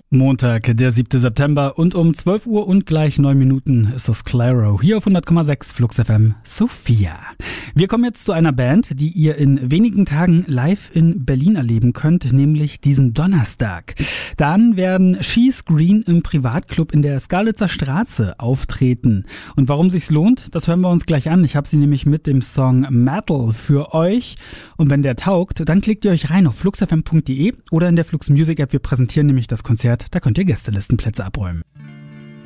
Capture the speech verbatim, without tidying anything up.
Montag, der siebte September und um zwölf Uhr und gleich neun Minuten ist es Clairo hier auf hundert Komma sechs Flux F M Sophia. Wir kommen jetzt zu einer Band, die ihr in wenigen Tagen live in Berlin erleben könnt, nämlich diesen Donnerstag. Dann werden She's Green im Privatclub in der Skalitzer Straße auftreten. Und warum sich's lohnt, das hören wir uns gleich an. Ich habe sie nämlich mit dem Song Metal für euch. Und wenn der taugt, dann klickt ihr euch rein auf fluxfm punkt de oder in der Flux Music App. Wir präsentieren nämlich das Konzert. Da könnt ihr Gästelistenplätze abräumen.